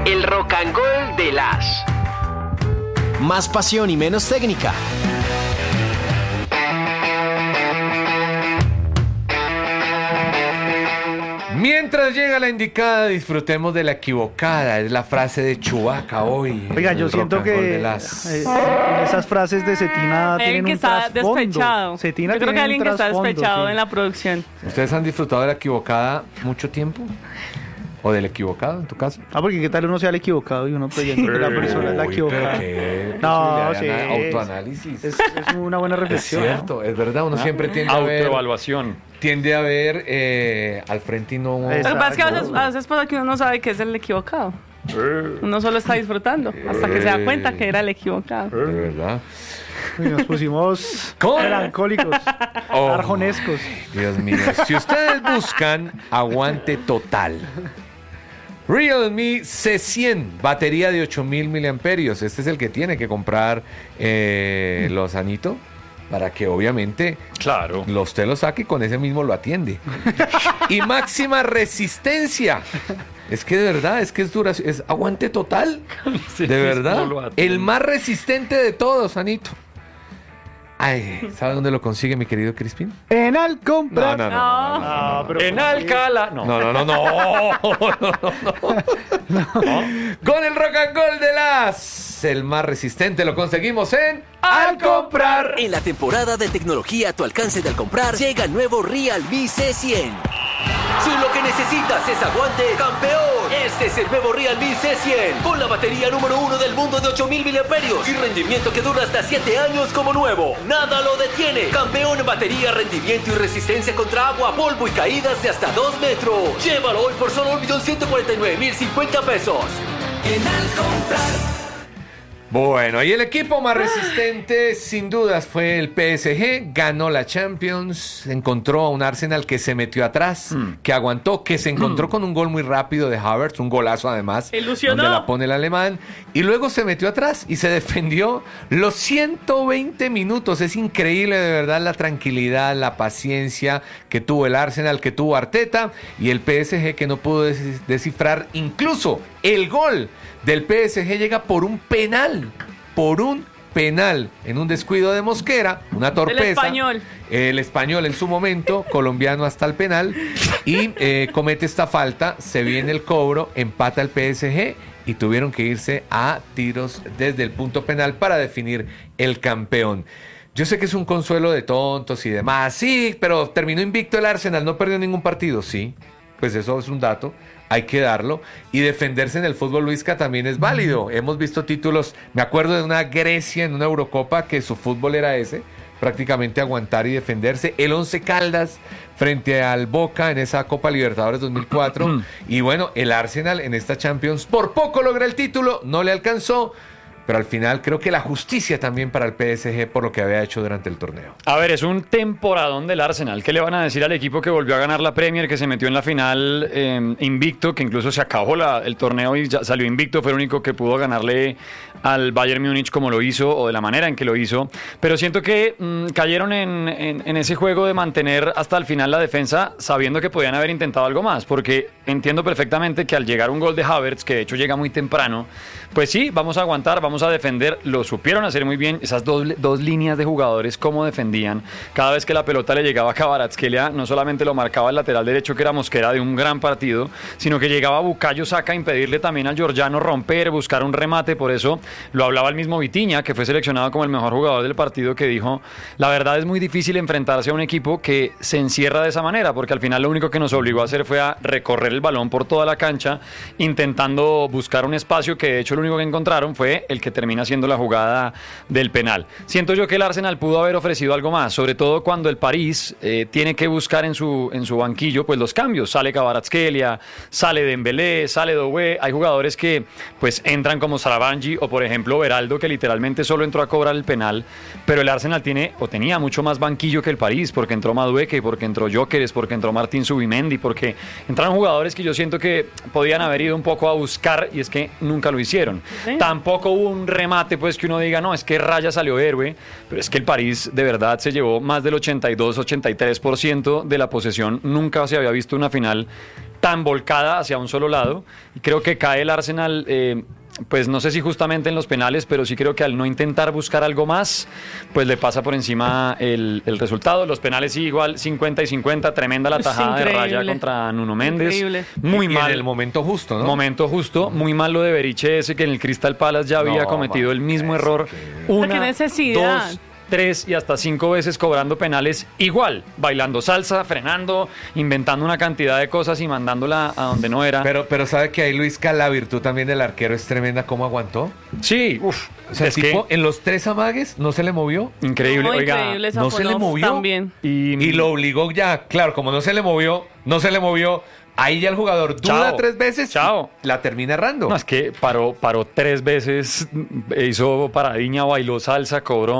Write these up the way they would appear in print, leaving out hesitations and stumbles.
El Rock and Gold de las. Más pasión y menos técnica. Mientras llega la indicada, disfrutemos de la equivocada. Es la frase de Chewbacca hoy. Oiga, yo siento que esas frases de Cetina tienen un trasfondo. Despechado. Cetina yo creo que alguien que está despechado sí. en la producción. ¿Ustedes han disfrutado de la equivocada mucho tiempo? ¿O del equivocado, en tu caso? Porque qué tal uno sea el equivocado y uno creyendo que la persona es la equivocada. No, sí. Autoanálisis. Es una buena reflexión. Es cierto, ¿no? Es verdad, uno siempre tiende a ver... Autoevaluación. Tiende a ver al frente y no... Lo que pasa es que a veces pasa que uno no sabe que es el equivocado. Uno solo está disfrutando hasta que se da cuenta que era el equivocado. De verdad. Y nos pusimos melancólicos, arjonescos. Dios mío. Si ustedes buscan aguante total, Realme C100, batería de 8000 miliamperios. Este es el que tiene que comprar Lozanito para que obviamente usted lo saque y con ese mismo lo atiende. Y máxima resistencia. Es que de verdad, es que es dura, es aguante total. De verdad. El más resistente de todos, Anito. Ay, ¿sabe dónde lo consigue, mi querido Crispin? En Alcompra. No. Pero en Alcalá. No. Con el Rock and Gold de las. El más resistente lo conseguimos en Alcomprar. En la temporada de tecnología a tu alcance de Alcomprar, llega el nuevo Realme C100. Si lo que necesitas es aguante, campeón, este es el nuevo Realme C100 con la batería número 1 del mundo de 8000 miliamperios y rendimiento que dura hasta 7 años como nuevo. Nada lo detiene. Campeón en batería, rendimiento y resistencia contra agua, polvo y caídas de hasta 2 metros. Llévalo hoy por solo 1.149.050 pesos. En Alcomprar. Bueno, y el equipo más resistente sin dudas fue el PSG, ganó la Champions, encontró a un Arsenal que se metió atrás, que aguantó, que se encontró con un gol muy rápido de Havertz, un golazo además, ilusionó, donde la pone el alemán, y luego se metió atrás y se defendió los 120 minutos. Es increíble de verdad la tranquilidad, la paciencia que tuvo el Arsenal, que tuvo Arteta, y el PSG que no pudo descifrar incluso el gol del PSG llega por un penal, en un descuido de Mosquera, una torpeza. El español en su momento, colombiano hasta el penal, y comete esta falta, se viene el cobro, empata el PSG y tuvieron que irse a tiros desde el punto penal para definir el campeón. Yo sé que es un consuelo de tontos y demás, sí, pero terminó invicto el Arsenal, no perdió ningún partido, sí, pues eso es un dato. Hay que darlo. Y defenderse en el fútbol, Luisca, también es válido. Hemos visto títulos, me acuerdo de una Grecia en una Eurocopa que su fútbol era ese, prácticamente aguantar y defenderse. El Once Caldas frente al Boca en esa Copa Libertadores 2004. Y bueno, el Arsenal en esta Champions por poco logra el título, no le alcanzó. Pero al final creo que la justicia también para el PSG por lo que había hecho durante el torneo. A ver, es un temporadón del Arsenal. ¿Qué le van a decir al equipo que volvió a ganar la Premier, que se metió en la final invicto, que incluso se acabó el torneo y ya salió invicto? Fue el único que pudo ganarle al Bayern Múnich como lo hizo o de la manera en que lo hizo. Pero siento que cayeron en ese juego de mantener hasta el final la defensa sabiendo que podían haber intentado algo más. Porque entiendo perfectamente que al llegar un gol de Havertz, que de hecho llega muy temprano, pues sí, vamos a aguantar, vamos a defender. Lo supieron hacer muy bien. Esas dos líneas de jugadores, cómo defendían. Cada vez que la pelota le llegaba a Kvaratskhelia, no solamente lo marcaba el lateral derecho, que era Mosquera, de un gran partido, sino que llegaba Bukayo Saka a impedirle también al georgiano romper, buscar un remate. Por eso lo hablaba el mismo Vitinha, que fue seleccionado como el mejor jugador del partido, que dijo, la verdad es muy difícil enfrentarse a un equipo que se encierra de esa manera, porque al final lo único que nos obligó a hacer fue a recorrer el balón por toda la cancha, intentando buscar un espacio que de hecho lo único que encontraron fue el que termina siendo la jugada del penal. Siento yo que el Arsenal pudo haber ofrecido algo más, sobre todo cuando el París tiene que buscar en su banquillo pues los cambios. Sale Kvaratskhelia, sale Dembélé, sale Doué. Hay jugadores que pues entran como Sarabanji o por ejemplo Beraldo, que literalmente solo entró a cobrar el penal, pero el Arsenal tenía mucho más banquillo que el París, porque entró Madueke, porque entró Gyökeres, porque entró Martín Zubimendi, porque entraron jugadores que yo siento que podían haber ido un poco a buscar y es que nunca lo hicieron. ¿Sí? Tampoco hubo un remate pues que uno diga, no, es que Raya salió héroe, pero es que el París de verdad se llevó más del 82-83% de la posesión. Nunca se había visto una final tan volcada hacia un solo lado, y creo que cae el Arsenal, pues no sé si justamente en los penales, pero sí creo que al no intentar buscar algo más, pues le pasa por encima el resultado. Los penales sí, igual 50 y 50, tremenda la tajada de Raya contra Nuno Méndez. Increíble. Muy mal. En el momento justo, ¿no? Momento justo, muy mal lo de Beriche ese, que en el Crystal Palace ya había cometido el mismo error. Una, ¿qué necesidad? 2, 3 y hasta 5 veces cobrando penales igual, bailando salsa, frenando, inventando una cantidad de cosas y mandándola a donde no era. Pero sabe que ahí Luisca, la virtud también del arquero es tremenda, ¿cómo aguantó? Sí, o sea, el tipo en los 3 amagues no se le movió. Increíble, oiga, increíble, no se le movió también. Y lo obligó ya, claro, como no se le movió, ahí ya el jugador duda 3 veces y la termina errando. No, es que paró 3 veces, hizo paradiña, bailó salsa, cobró.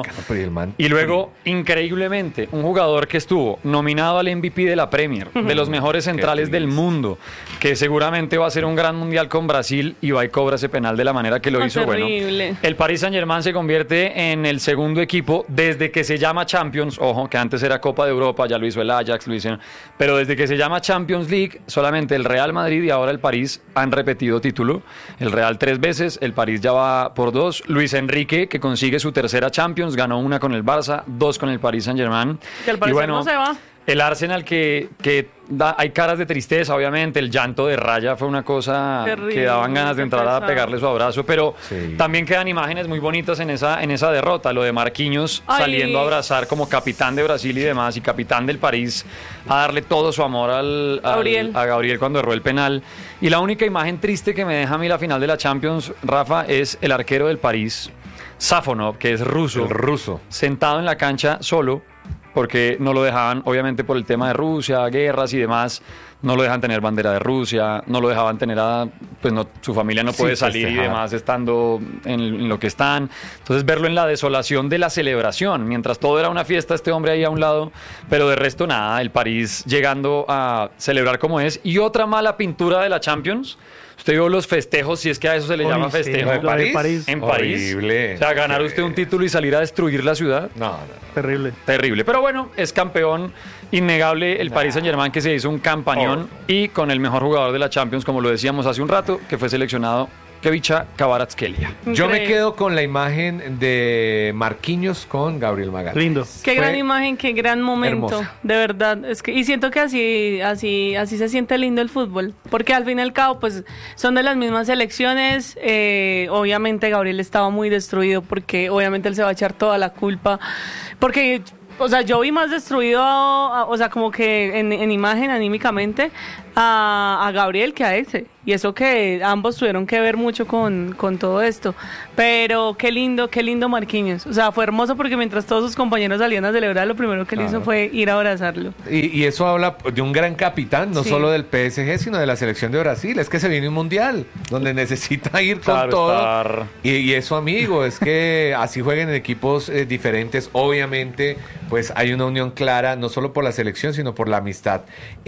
Y luego, increíblemente, un jugador que estuvo nominado al MVP de la Premier, de los mejores centrales del mundo, que seguramente va a ser un gran mundial con Brasil, y va y cobra ese penal de la manera que lo hizo. Terrible. Bueno, el Paris Saint-Germain se convierte en el segundo equipo desde que se llama Champions, ojo, que antes era Copa de Europa, ya lo hizo el Ajax, lo hicieron, pero desde que se llama Champions League, solamente el Real Madrid y ahora el París han repetido título. El Real 3 veces, el París ya va por 2. Luis Enrique, que consigue su tercera Champions, ganó 1 con el Barça, 2 con el Paris Saint-Germain. Que el Paris no se va. El Arsenal que hay caras de tristeza, obviamente. El llanto de Raya fue una cosa terrible, que daban ganas de entrar a pegarle su abrazo, pero también quedan imágenes muy bonitas en esa derrota. Lo de Marquinhos saliendo a abrazar como capitán de Brasil y demás, y capitán del París, a darle todo su amor a Gabriel cuando erró el penal. Y la única imagen triste que me deja a mí la final de la Champions, Rafa, es el arquero del París, Safonov, que es ruso. El ruso. Sentado en la cancha solo, porque no lo dejaban, obviamente por el tema de Rusia, guerras y demás, no lo dejan tener bandera de Rusia, no lo dejaban tener su familia no puede salir y demás estando en lo que están. Entonces verlo en la desolación de la celebración, mientras todo era una fiesta, este hombre ahí a un lado, pero de resto nada, el París llegando a celebrar como es. Y otra mala pintura de la Champions. Usted vio los festejos, si es que a eso se le llama festejo. ¿En París? En París. Horrible. O sea, ganar usted un título y salir a destruir la ciudad. No. Terrible. Terrible. Pero bueno, es campeón innegable el Paris Saint-Germain, que se hizo un campañón y con el mejor jugador de la Champions, como lo decíamos hace un rato, que fue seleccionado Kevicha Kvaratskhelia. Yo me quedo con la imagen de Marquinhos con Gabriel Magalhães. Lindo. Qué gran imagen, qué gran momento. Hermosa. De verdad. Y siento que así se siente lindo el fútbol. Porque al fin y al cabo, pues, son de las mismas selecciones. Obviamente Gabriel estaba muy destruido porque obviamente él se va a echar toda la culpa. Porque... O sea, yo vi más destruido, como que en imagen, anímicamente, a Gabriel que a ese. Y eso que ambos tuvieron que ver mucho con todo esto. Pero qué lindo Marquinhos. O sea, fue hermoso porque mientras todos sus compañeros salían a celebrar, lo primero que él hizo fue ir a abrazarlo. Y eso habla de un gran capitán, no solo del PSG, sino de la selección de Brasil. Es que se viene un mundial donde necesita ir con todo. Y eso, amigo, es que así jueguen en equipos diferentes. Obviamente, pues hay una unión clara, no solo por la selección, sino por la amistad.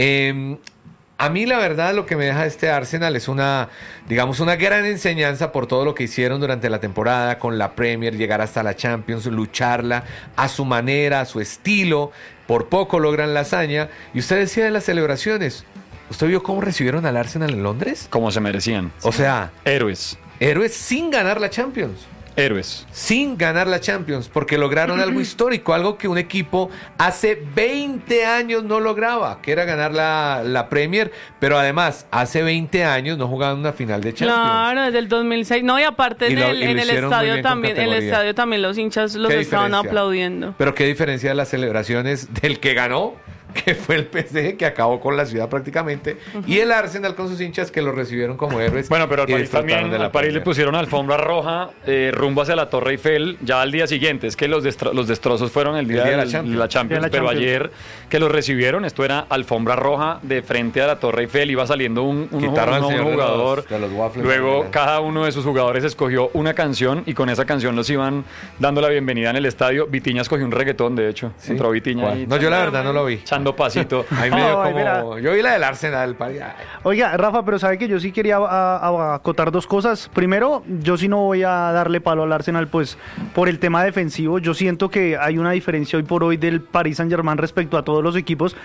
A mí la verdad lo que me deja este Arsenal es una gran enseñanza por todo lo que hicieron durante la temporada con la Premier, llegar hasta la Champions, lucharla a su manera, a su estilo. Por poco logran la hazaña. Y usted decía de las celebraciones. ¿Usted vio cómo recibieron al Arsenal en Londres? Como se merecían. O sea, héroes sin ganar la Champions. Héroes. Sin ganar la Champions, porque lograron algo histórico, algo que un equipo hace 20 años no lograba, que era ganar la Premier, pero además hace 20 años no jugaban una final de Champions. Claro, desde el 2006. No, y aparte en el estadio también los hinchas los estaban aplaudiendo. Pero qué diferencia de las celebraciones del que ganó, que fue el PSG, que acabó con la ciudad prácticamente, y el Arsenal con sus hinchas que lo recibieron como héroes. Bueno, pero al París también, al París le pusieron alfombra roja rumbo hacia la Torre Eiffel ya al día siguiente. Es que los destrozos fueron el día de la Champions, pero ayer que los recibieron, esto era alfombra roja de frente a la Torre Eiffel, iba saliendo un jugador, de los waffles, luego cada uno de sus jugadores escogió una canción y con esa canción los iban dando la bienvenida en el estadio. Vitinha escogió un reggaetón, de hecho. ¿Sí? Entró Vitinha. No, yo la verdad no lo vi. Pasito. Ahí medio como... Yo vi la del Arsenal. Oiga, Rafa, pero sabe que yo sí quería acotar dos cosas. Primero, yo sí no voy a darle palo al Arsenal, pues, por el tema defensivo. Yo siento que hay una diferencia hoy por hoy del Paris Saint-Germain respecto a todos los equipos,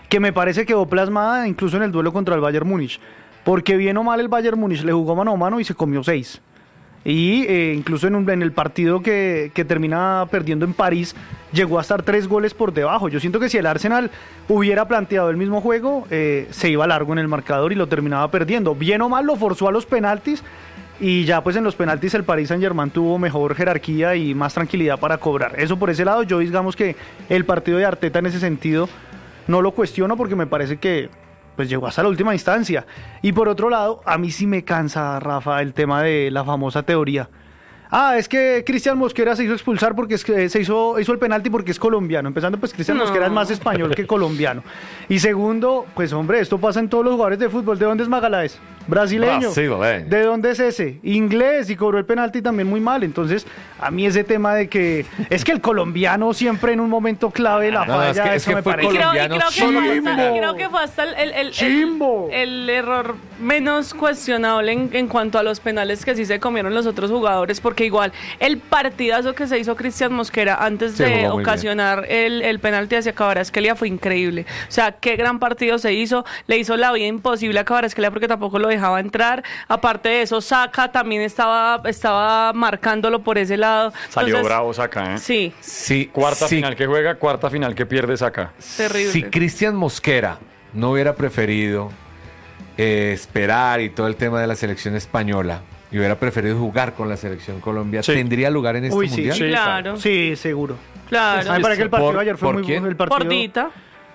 que me parece quedó plasmada incluso en el duelo contra el Bayern Múnich, porque bien o mal el Bayern Múnich le jugó mano a mano y se comió 6. Y incluso en el partido que termina perdiendo en París, llegó a estar 3 goles por debajo. Yo siento que si el Arsenal hubiera planteado el mismo juego, se iba largo en el marcador y lo terminaba perdiendo. Bien o mal lo forzó a los penaltis, y ya pues en los penaltis el Paris Saint-Germain tuvo mejor jerarquía y más tranquilidad para cobrar. Eso por ese lado, yo digamos que el partido de Arteta en ese sentido no lo cuestiono, porque me parece que pues llegó hasta la última instancia. Y por otro lado, a mí sí me cansa, Rafa, el tema de la famosa teoría. Es que Cristian Mosquera se hizo expulsar porque hizo el penalti porque es colombiano. Empezando, pues Cristian Mosquera es más español que colombiano. Y segundo, pues hombre, esto pasa en todos los jugadores de fútbol. ¿De dónde es Magaláes? Brasileño. ¿De dónde es ese? Inglés, y cobró el penalti también muy mal. Entonces, a mí ese tema de que es que el colombiano siempre en un momento clave la falla, eso me parece. Creo que fue hasta el error menos cuestionable en cuanto a los penales que sí se comieron los otros jugadores, porque igual el partidazo que se hizo Cristian Mosquera antes de ocasionar el penalti hacia Kvaratskhelia fue increíble. O sea, qué gran partido se hizo. Le hizo la vida imposible a Kvaratskhelia porque tampoco lo dejaba entrar. Aparte de eso, Saka también estaba marcándolo por ese lado. Salió Entonces, bravo Saka, ¿eh? Sí. Cuarta final que juega, cuarta final que pierde Saka. Terrible. Si Cristian Mosquera no hubiera preferido esperar y todo el tema de la selección española, y hubiera preferido jugar con la selección Colombia, ¿tendría lugar en este mundial? Sí, claro. Sí, seguro. Claro. Para que el partido de ayer fue muy bueno. Por Dita.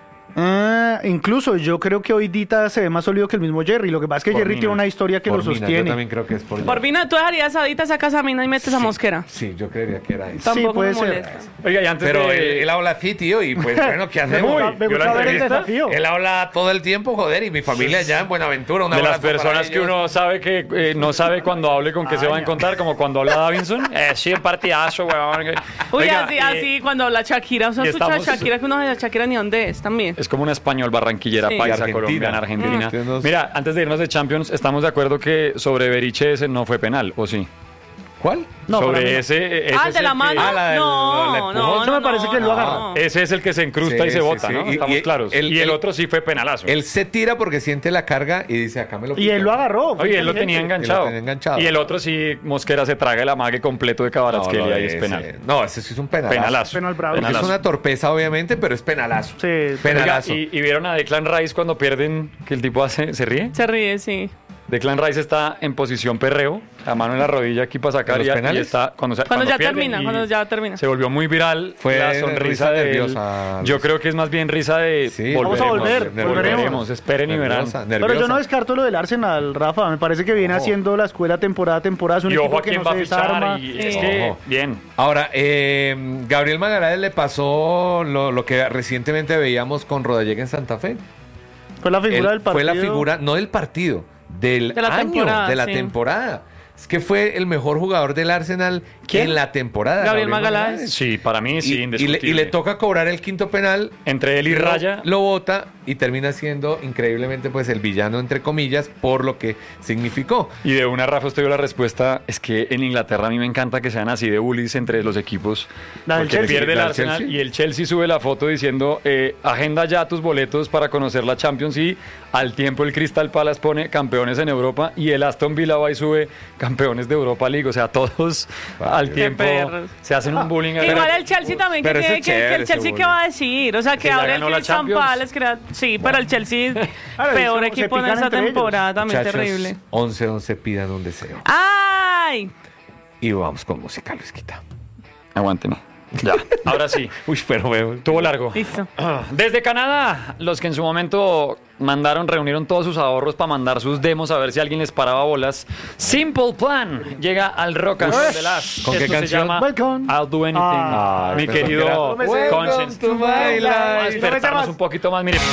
Incluso yo creo que hoy Dita se ve más sólido que el mismo Jerry. Lo que pasa es que Por Jerry Mina. tiene una historia que lo sostiene. Yo también creo que es por Mina. Por Mina, tú dejarías a Dita, sacas a Mina y metes a Mosquera. Sí, yo creería que era eso. Tampoco puede me ser. molesta. Oiga, y antes Pero de... él habla así, tío, y pues bueno, ¿qué hacemos? Me gusta ver el desafío. Él habla todo el tiempo, joder, y mi familia allá en Buenaventura. De las personas que uno sabe que no sabe cuando hable con qué se va a encontrar, como cuando habla Davinson. Sí, un partidazo, weón. Uy, Oiga, así cuando habla Shakira. O sea, y escucha a estamos- Shakira, que uno sabe a Shakira ni dónde es también. Es como una español barranquillera, Sí. paisa, Argentina. colombiana, argentina. Entonces- Mira, antes de irnos de Champions, estamos de acuerdo que sobre Beriche ese no fue penal, ¿o sí? ¿Cuál? No, para mí sobre no. ese es ¿de la el mano? Ah, la del- la No, empujón. Eso me parece que lo agarró. ese es el que se incrusta Sí, y se sí, bota, sí. ¿no? Y- Estamos y claros. Y el otro sí fue penalazo. Él se tira porque siente la carga y dice, acá me lo Y él lo agarró. Oye, él lo tenía enganchado. Y lo tenía enganchado. Y el otro sí, Mosquera se traga el amague completo de Kvaratskhelia y es penal. No, ese sí es un penalazo. Penalazo. Penal bravo. Porque es Penalazo. una torpeza, obviamente, pero es penalazo. Sí. Oiga, Penalazo. y vieron a Declan Rice cuando pierden, que el tipo se ríe. Se ríe, sí. Declan Rice está en posición perreo, la mano en la rodilla aquí para sacar ¿En los y penales? está cuando ya pierden termina, y cuando ya termina. Se volvió muy viral Fue la sonrisa risa de él. nerviosa, Yo Luis. creo que es más bien risa de Sí, Vamos a volver, volveremos, esperen y verán. Pero yo no descarto lo del Arsenal, Rafa. Me parece que viene Ojo. haciendo la escuela temporada a temporada. Es un Y equipo ojo a que quién no va se a desarma. fichar y es Sí. que Ojo. bien. Ahora, Gabriel Magaláes le pasó lo que recientemente veíamos con Rodallega en Santa Fe. Fue la figura del partido. Fue la figura, no del partido, del De la año, temporada, de la sí. temporada. Es que fue el mejor jugador del Arsenal en la temporada. Gabriel Magaláes. Sí, para mí sí, y indiscutible. le toca cobrar el quinto penal. Entre él y Raya. Lo bota y termina siendo increíblemente pues el villano, entre comillas, por lo que significó. Y de una, Rafa, usted dio la respuesta. Es que en Inglaterra a mí me encanta que sean así de bullies entre los equipos. La del Porque Chelsea. pierde el La del Arsenal Chelsea. y el Chelsea sube la foto diciendo agenda ya tus boletos para conocer la Champions, y al tiempo el Crystal Palace pone campeones en Europa y el Aston Villa va y sube campeones de Europa League. O sea, todos al tiempo perros. se hacen un bullying. Igual el Chelsea también, pero que ese el ese Chelsea, ¿qué va a decir? O sea, que ya ahora el ganó la Crystal Champions. Palace crea... Sí, pero el Chelsea, Claro, peor se equipo en pican esta entre ellos. temporada, también Muchachos, terrible. 11-11 pidan un deseo. ¡Ay! Y vamos con música, Luisquita. Aguánteme. Ya, ahora sí. Uy, pero veo. Tuvo largo. Listo. Desde Canadá, los que en su momento reunieron todos sus ahorros para mandar sus demos a ver si alguien les paraba bolas. Simple Plan llega al Rock and Roll de las. ¿Con qué Esto se canción? llama Welcome. I'll Do Anything. Ah, mi pensé que querido era Welcome Conscience. to my Vamos a life. despertarnos un poquito más. Mire.